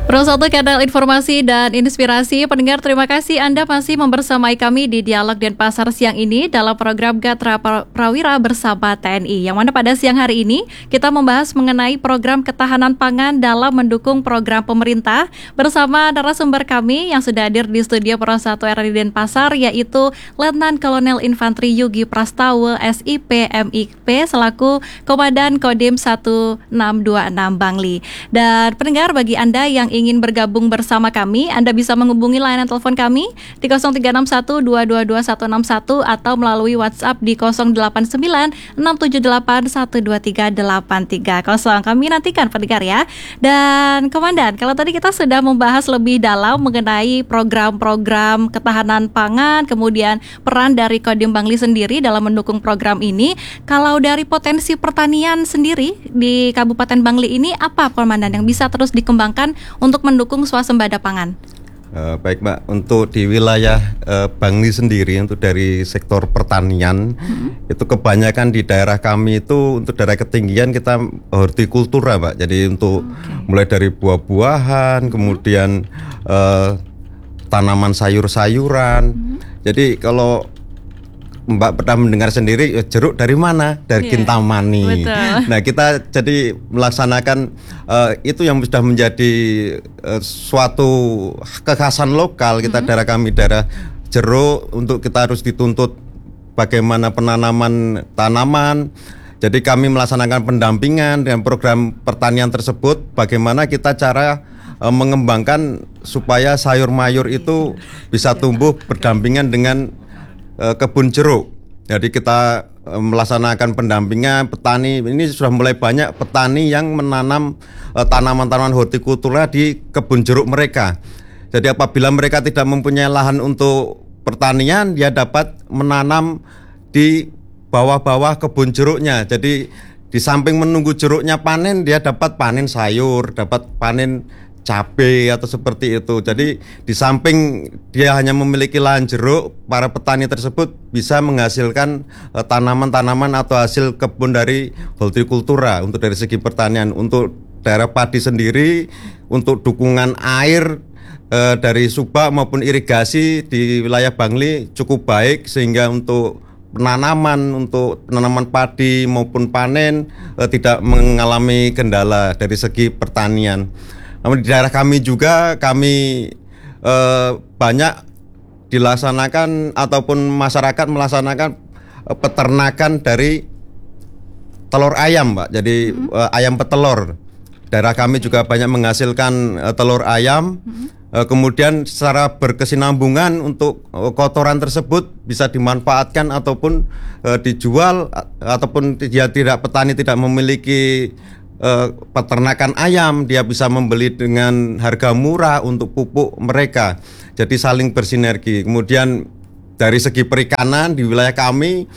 Pro 1 kanal informasi dan inspirasi. Pendengar, terima kasih Anda masih membersamai kami di Dialog Denpasar siang ini dalam program Gatra Prawira bersama TNI. Yang mana pada siang hari ini kita membahas mengenai program ketahanan pangan dalam mendukung program pemerintah bersama narasumber kami yang sudah hadir di studio Pro 1 RRI Denpasar, yaitu Letnan Kolonel Infantri Yugi Prastawa SIP MIP selaku Komandan Kodim 1626 Bangli. Dan pendengar, bagi Anda yang ingin bergabung bersama kami, Anda bisa menghubungi layanan telepon kami di 0361-222-161 atau melalui WhatsApp di 081-678-12383. Kami nantikan pendengar ya. Dan Komandan, kalau tadi kita sudah membahas lebih dalam mengenai program-program ketahanan pangan, kemudian peran dari Kodim Bangli sendiri dalam mendukung program ini, kalau dari potensi pertanian sendiri di Kabupaten Bangli ini, apa Komandan yang bisa terus dikembangkan untuk mendukung swasembada pangan? Baik Mbak, untuk di wilayah Bangli sendiri untuk dari sektor pertanian itu kebanyakan di daerah kami itu untuk daerah ketinggian kita hortikultura Mbak. Jadi untuk mulai dari buah-buahan, kemudian tanaman sayur-sayuran. Jadi kalau Mbak pernah mendengar sendiri jeruk dari mana? Dari Kintamani. Betul. Nah, kita jadi melaksanakan itu yang sudah menjadi suatu kekhasan lokal kita daerah kami, daerah jeruk, untuk kita harus dituntut bagaimana penanaman tanaman. Jadi kami melaksanakan pendampingan dengan program pertanian tersebut, bagaimana kita cara mengembangkan supaya sayur mayur itu bisa tumbuh berdampingan dengan kebun jeruk. Jadi kita melaksanakan pendampingan petani. Ini sudah mulai banyak petani yang menanam tanaman-tanaman hortikultura di kebun jeruk mereka. Jadi apabila mereka tidak mempunyai lahan untuk pertanian, dia dapat menanam di bawah-bawah kebun jeruknya. Jadi di samping menunggu jeruknya panen, dia dapat panen sayur, dapat panen cabai atau seperti itu. Jadi di samping dia hanya memiliki lahan jeruk, para petani tersebut bisa menghasilkan tanaman-tanaman atau hasil kebun dari hortikultura untuk dari segi pertanian. Untuk daerah padi sendiri, untuk dukungan air dari subak maupun irigasi di wilayah Bangli cukup baik, sehingga untuk untuk penanaman padi maupun panen tidak mengalami kendala dari segi pertanian. Namun di daerah kami juga banyak dilaksanakan ataupun masyarakat melaksanakan peternakan dari telur ayam, Mbak. Jadi ayam petelur. Daerah kami juga banyak menghasilkan telur ayam. Kemudian secara berkesinambungan untuk kotoran tersebut bisa dimanfaatkan ataupun dijual, ataupun petani tidak memiliki peternakan ayam, dia bisa membeli dengan harga murah untuk pupuk mereka. Jadi saling bersinergi. Kemudian dari segi perikanan di wilayah kami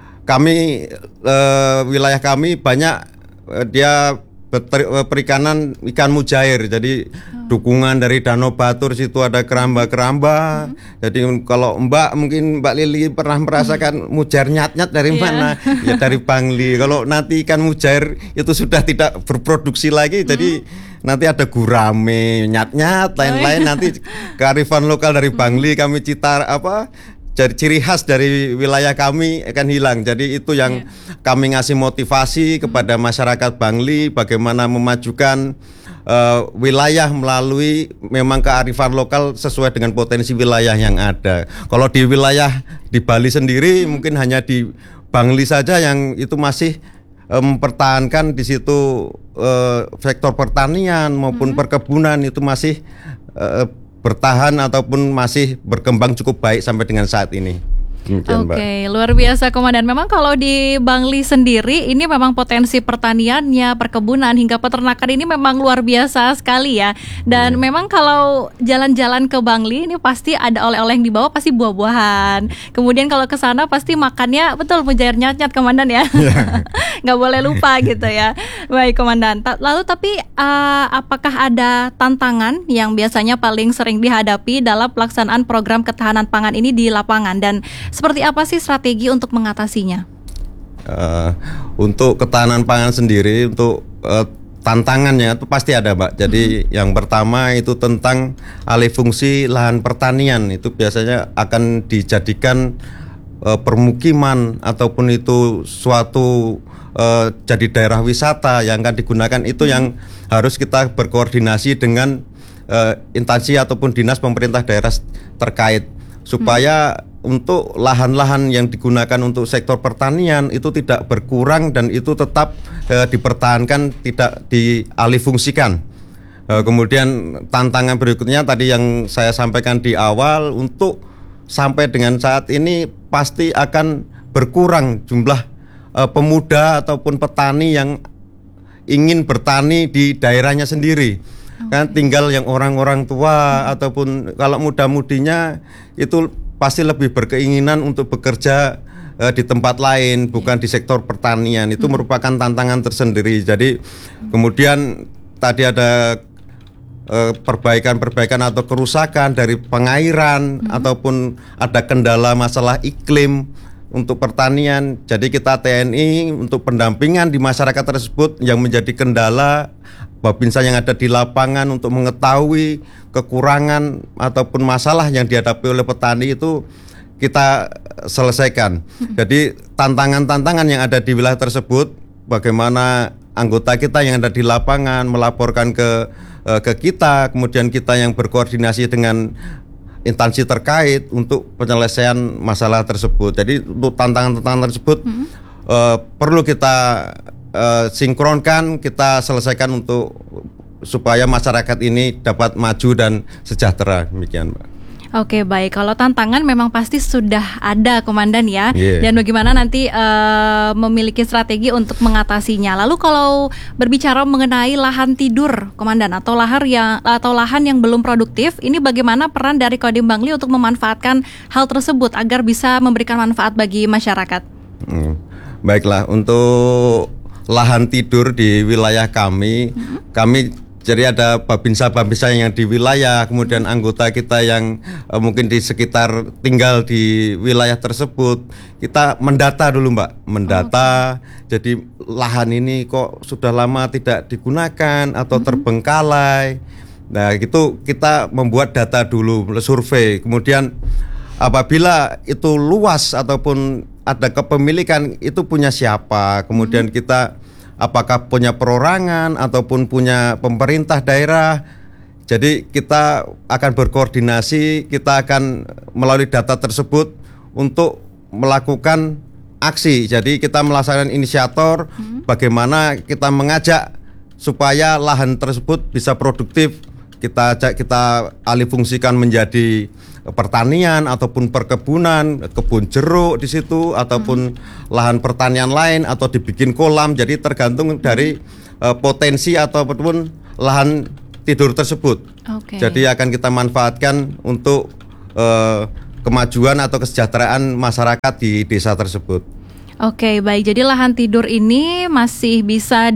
wilayah kami banyak dia perikanan ikan mujair. Jadi dukungan dari Danau Batur, situ ada keramba-keramba. Jadi kalau mungkin Mbak Lili pernah merasakan mujair nyat-nyat dari mana? Ya dari Bangli. Kalau nanti ikan mujair itu sudah tidak berproduksi lagi, jadi nanti ada gurame, nyat-nyat, lain-lain. Nanti kearifan lokal dari Bangli kami jadi ciri khas dari wilayah kami akan hilang. Jadi itu yang kami ngasih motivasi kepada masyarakat Bangli, bagaimana memajukan wilayah melalui memang kearifan lokal sesuai dengan potensi wilayah yang ada. Kalau di wilayah di Bali sendiri mungkin hanya di Bangli saja yang itu masih mempertahankan di situ sektor pertanian maupun perkebunan itu masih bertahan ataupun masih berkembang cukup baik sampai dengan saat ini. Oke, luar biasa Komandan. Memang kalau di Bangli sendiri ini memang potensi pertaniannya, perkebunan hingga peternakan ini memang luar biasa sekali ya. Dan memang kalau jalan-jalan ke Bangli ini pasti ada oleh-oleh yang dibawa, pasti buah-buahan. Kemudian kalau ke sana pasti makannya betul mujair nyat-nyat Komandan ya. Nggak boleh lupa gitu ya. Baik Komandan. Lalu tapi apakah ada tantangan yang biasanya paling sering dihadapi dalam pelaksanaan program ketahanan pangan ini di lapangan, dan seperti apa sih strategi untuk mengatasinya? Untuk ketahanan pangan sendiri, untuk tantangannya itu pasti ada, Mbak. Jadi yang pertama itu tentang alih fungsi lahan pertanian, itu biasanya akan dijadikan permukiman ataupun itu suatu jadi daerah wisata yang akan digunakan. Itu yang harus kita berkoordinasi dengan instansi ataupun dinas pemerintah daerah terkait supaya untuk lahan-lahan yang digunakan untuk sektor pertanian itu tidak berkurang dan itu tetap dipertahankan, tidak dialihfungsikan. Kemudian tantangan berikutnya tadi yang saya sampaikan di awal, untuk sampai dengan saat ini pasti akan berkurang jumlah pemuda ataupun petani yang ingin bertani di daerahnya sendiri. Kan tinggal yang orang-orang tua ataupun kalau muda-mudinya itu pasti lebih berkeinginan untuk bekerja di tempat lain, bukan di sektor pertanian. Itu merupakan tantangan tersendiri. Jadi kemudian tadi ada perbaikan-perbaikan atau kerusakan dari pengairan ataupun ada kendala masalah iklim untuk pertanian. Jadi kita TNI untuk pendampingan di masyarakat tersebut yang menjadi kendala, Babinsa yang ada di lapangan untuk mengetahui kekurangan ataupun masalah yang dihadapi oleh petani itu kita selesaikan. Jadi tantangan-tantangan yang ada di wilayah tersebut, bagaimana anggota kita yang ada di lapangan melaporkan ke kita, kemudian kita yang berkoordinasi dengan instansi terkait untuk penyelesaian masalah tersebut. Jadi untuk tantangan-tantangan tersebut perlu kita sinkronkan, kita selesaikan untuk supaya masyarakat ini dapat maju dan sejahtera. Demikian, Mbak. Oke, baik. Kalau tantangan memang pasti sudah ada, Komandan ya. Dan bagaimana nanti memiliki strategi untuk mengatasinya. Lalu kalau berbicara mengenai lahan tidur, Komandan, atau lahan yang belum produktif, ini bagaimana peran dari Kodim Bangli untuk memanfaatkan hal tersebut agar bisa memberikan manfaat bagi masyarakat? Baiklah, untuk lahan tidur di wilayah kami jadi ada Babinsa yang di wilayah, kemudian anggota kita yang mungkin di sekitar tinggal di wilayah tersebut. Kita mendata dulu, Mbak, jadi lahan ini kok sudah lama tidak digunakan atau terbengkalai. Nah, itu kita membuat data dulu, survei. Kemudian apabila itu luas ataupun ada kepemilikan, itu punya siapa, kemudian kita apakah punya perorangan ataupun punya pemerintah daerah. Jadi kita akan berkoordinasi, kita akan melalui data tersebut untuk melakukan aksi. Jadi kita melaksanakan inisiator, bagaimana kita mengajak supaya lahan tersebut bisa produktif. Kita alih fungsikan menjadi pertanian ataupun perkebunan, kebun jeruk di situ ataupun lahan pertanian lain atau dibikin kolam. Jadi tergantung dari potensi ataupun lahan tidur tersebut. Jadi akan kita manfaatkan untuk kemajuan atau kesejahteraan masyarakat di desa tersebut. Oke, baik. Jadi lahan tidur ini masih bisa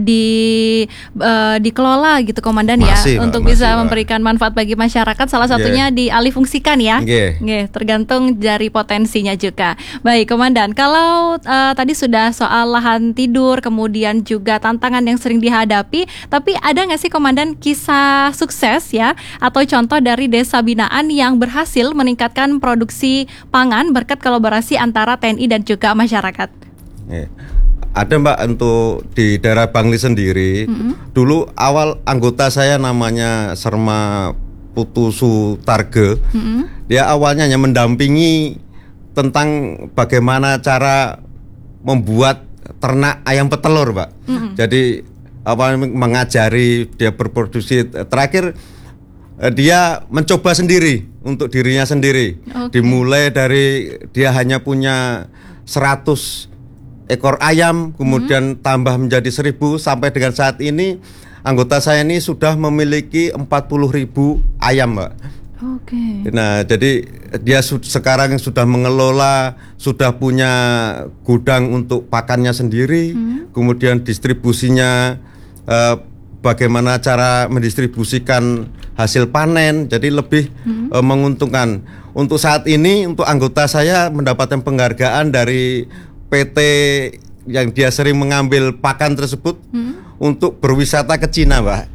dikelola gitu, Komandan, masih, ya, untuk bisa memberikan manfaat bagi masyarakat. Salah satunya dialihfungsikan ya. Tergantung dari potensinya juga. Baik, Komandan. Kalau tadi sudah soal lahan tidur, kemudian juga tantangan yang sering dihadapi, tapi ada nggak sih, Komandan, kisah sukses ya atau contoh dari desa binaan yang berhasil meningkatkan produksi pangan berkat kolaborasi antara TNI dan juga masyarakat? Ada, Mbak, untuk di daerah Bangli sendiri. Dulu awal anggota saya namanya Serma Putusu Targe. Dia awalnya hanya mendampingi tentang bagaimana cara membuat ternak ayam petelur, Mbak. Jadi mengajari dia berproduksi. Terakhir dia mencoba sendiri untuk dirinya sendiri. Dimulai dari dia hanya punya 100 ekor ayam, kemudian tambah menjadi 1.000, sampai dengan saat ini anggota saya ini sudah memiliki 40.000 ayam, Mbak. Nah, jadi dia sekarang sudah mengelola, sudah punya gudang untuk pakannya sendiri, kemudian distribusinya, bagaimana cara mendistribusikan hasil panen, jadi lebih menguntungkan. Untuk saat ini, untuk anggota saya mendapatkan penghargaan dari PT yang dia sering mengambil pakan tersebut untuk berwisata ke Cina, Mbak.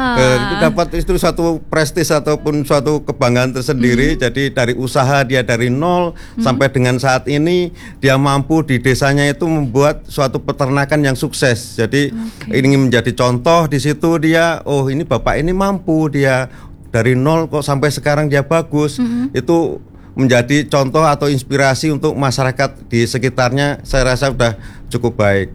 Dapat itu suatu prestis ataupun suatu kebanggaan tersendiri. Jadi dari usaha dia dari nol sampai dengan saat ini dia mampu di desanya itu membuat suatu peternakan yang sukses. Jadi ingin menjadi contoh di situ dia, oh ini bapak ini mampu, dia dari nol kok sampai sekarang dia bagus. Itu menjadi contoh atau inspirasi untuk masyarakat di sekitarnya, saya rasa sudah cukup baik.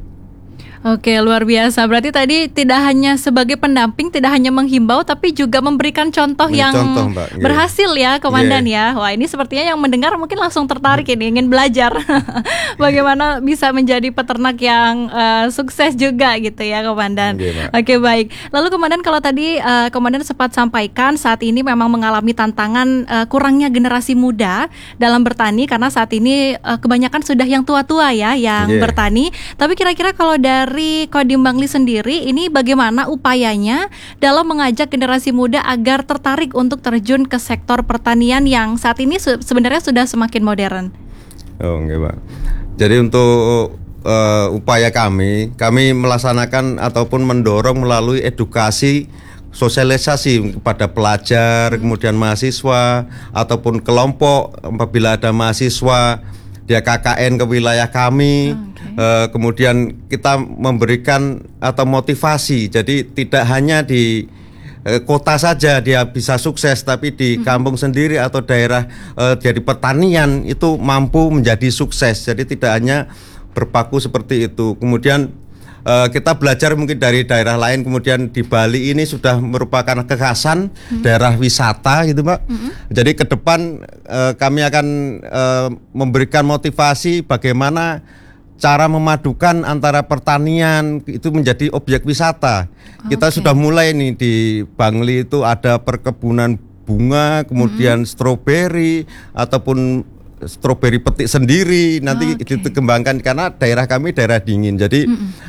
Oke, luar biasa. Berarti tadi tidak hanya sebagai pendamping, tidak hanya menghimbau, tapi juga memberikan contoh yang Mbak, berhasil ya, Komandan ya. Wah, ini sepertinya yang mendengar mungkin langsung tertarik ini, ingin belajar bagaimana bisa menjadi peternak yang sukses juga gitu ya, Komandan. Oke, baik. Lalu Komandan, kalau tadi Komandan sempat sampaikan saat ini memang mengalami tantangan kurangnya generasi muda dalam bertani, karena saat ini kebanyakan sudah yang tua-tua ya yang bertani. Tapi kira-kira kalau dari Kodim Bangli sendiri, ini bagaimana upayanya dalam mengajak generasi muda agar tertarik untuk terjun ke sektor pertanian yang saat ini sebenarnya sudah semakin modern? Oh, enggak, Pak. Jadi untuk upaya kami melaksanakan ataupun mendorong melalui edukasi, sosialisasi kepada pelajar, kemudian mahasiswa ataupun kelompok apabila ada mahasiswa dia KKN ke wilayah kami. Kemudian kita memberikan atau motivasi, jadi tidak hanya di kota saja dia bisa sukses, tapi di kampung sendiri atau daerah jadi pertanian itu mampu menjadi sukses. Jadi tidak hanya berpaku seperti itu. Kemudian kita belajar mungkin dari daerah lain. Kemudian di Bali ini sudah merupakan kekhasan daerah wisata gitu, Mbak. Jadi ke depan kami akan memberikan motivasi bagaimana cara memadukan antara pertanian itu menjadi objek wisata. Kita sudah mulai nih di Bangli itu ada perkebunan bunga, kemudian stroberi ataupun stroberi petik sendiri nanti dikembangkan karena daerah kami daerah dingin. Jadi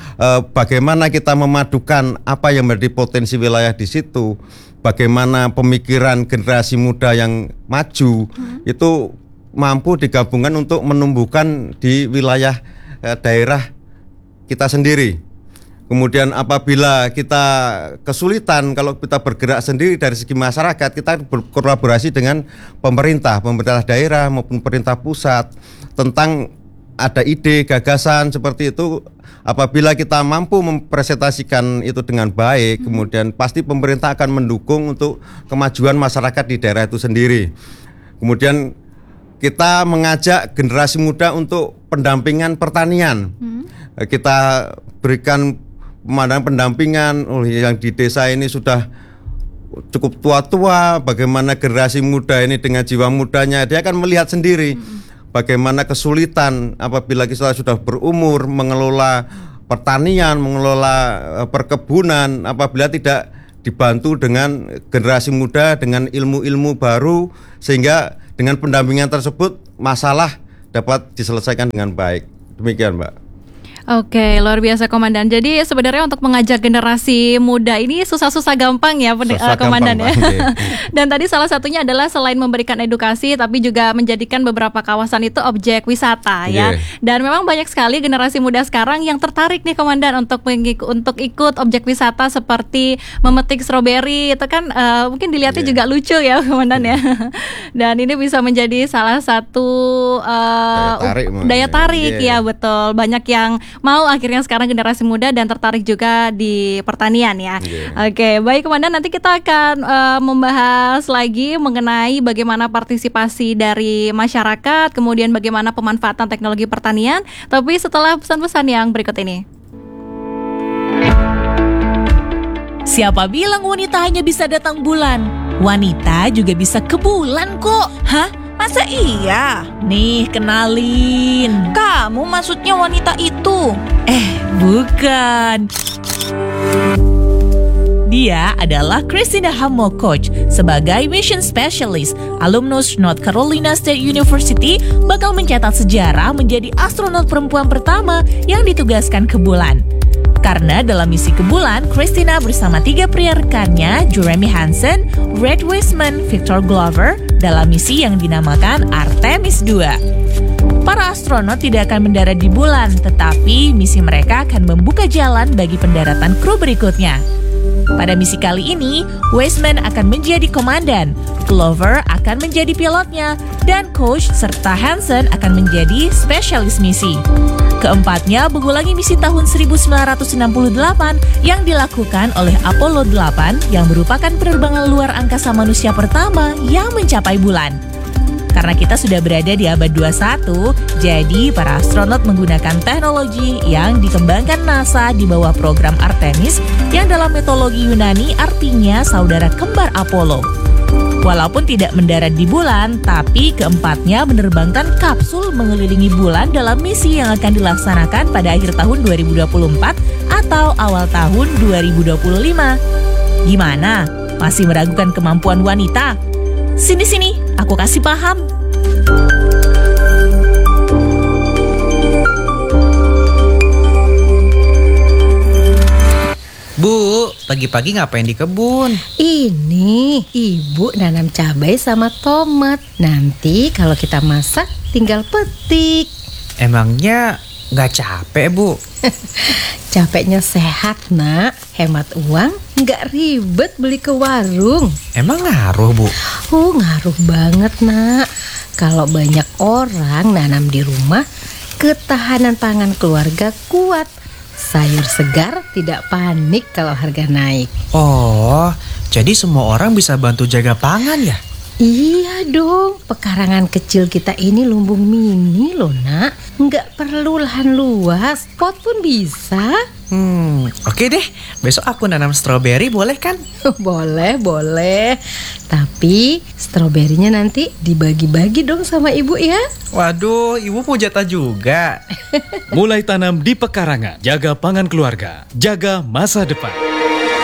bagaimana kita memadukan apa yang menjadi potensi wilayah di situ, bagaimana pemikiran generasi muda yang maju itu mampu digabungkan untuk menumbuhkan di wilayah daerah kita sendiri. Kemudian apabila kita kesulitan kalau kita bergerak sendiri dari segi masyarakat, kita berkolaborasi dengan pemerintah daerah maupun pemerintah pusat tentang ada ide, gagasan seperti itu. Apabila kita mampu mempresentasikan itu dengan baik, kemudian pasti pemerintah akan mendukung untuk kemajuan masyarakat di daerah itu sendiri. Kemudian kita mengajak generasi muda untuk pendampingan pertanian. Kita berikan pemandangan pendampingan, yang di desa ini sudah cukup tua-tua, bagaimana generasi muda ini dengan jiwa mudanya dia akan melihat sendiri bagaimana kesulitan apabila kita sudah berumur mengelola pertanian, mengelola perkebunan, apabila tidak dibantu dengan generasi muda dengan ilmu-ilmu baru, sehingga dengan pendampingan tersebut masalah dapat diselesaikan dengan baik. Demikian, Mbak. Oke, luar biasa Komandan. Jadi sebenarnya untuk mengajak generasi muda ini susah-susah gampang ya, Komandan ya. Dan tadi salah satunya adalah selain memberikan edukasi, tapi juga menjadikan beberapa kawasan itu objek wisata ya. Dan memang banyak sekali generasi muda sekarang yang tertarik nih Komandan untuk ikut objek wisata seperti memetik stroberi. Itu kan mungkin dilihatnya juga lucu ya Komandan ya. Dan ini bisa menjadi salah satu daya tarik ya, betul. Banyak yang mau akhirnya sekarang generasi muda dan tertarik juga di pertanian ya. Oke, baik Komandan, nanti kita akan membahas lagi mengenai bagaimana partisipasi dari masyarakat, kemudian bagaimana pemanfaatan teknologi pertanian, tapi setelah pesan-pesan yang berikut ini. Siapa bilang wanita hanya bisa datang bulan? Wanita juga bisa ke bulan kok. Hah? Masa iya? Nih, kenalin. Kamu maksudnya wanita itu? Bukan. Dia adalah Christina Hamo Koch. Sebagai mission specialist, alumnus North Carolina State University bakal mencatat sejarah menjadi astronot perempuan pertama yang ditugaskan ke bulan. Karena dalam misi ke bulan, Christina bersama 3 pria rekannya, Jeremy Hansen, Red Wiseman, Victor Glover, dalam misi yang dinamakan Artemis II. Para astronot tidak akan mendarat di bulan, tetapi misi mereka akan membuka jalan bagi pendaratan kru berikutnya. Pada misi kali ini, Weissman akan menjadi komandan, Clover akan menjadi pilotnya, dan Coach serta Hansen akan menjadi spesialis misi. Keempatnya mengulangi misi tahun 1968 yang dilakukan oleh Apollo 8 yang merupakan penerbangan luar angkasa manusia pertama yang mencapai bulan. Karena kita sudah berada di abad 21, jadi para astronot menggunakan teknologi yang dikembangkan NASA di bawah program Artemis yang dalam mitologi Yunani artinya saudara kembar Apollo. Walaupun tidak mendarat di bulan, tapi keempatnya menerbangkan kapsul mengelilingi bulan dalam misi yang akan dilaksanakan pada akhir tahun 2024 atau awal tahun 2025. Gimana? Masih meragukan kemampuan wanita? Sini, aku kasih paham. Bu, pagi-pagi ngapain di kebun? Ini ibu nanam cabai sama tomat. Nanti kalau kita masak tinggal petik. Emangnya nggak capek, Bu? Capeknya sehat, nak. Hemat uang, nggak ribet beli ke warung. Emang ngaruh, Bu? Ngaruh banget, nak. Kalau banyak orang nanam di rumah, ketahanan pangan keluarga kuat. Sayur segar, tidak panik kalau harga naik. Oh, jadi semua orang bisa bantu jaga pangan ya? Iya dong, pekarangan kecil kita ini lumbung mini loh, nak. Nggak perlu lahan luas, pot pun bisa. Oke deh, besok aku nanam stroberi boleh kan? Boleh. Tapi stroberinya nanti dibagi-bagi dong sama ibu ya. Waduh, ibu mau jatah juga. Mulai tanam di pekarangan, jaga pangan keluarga, jaga masa depan.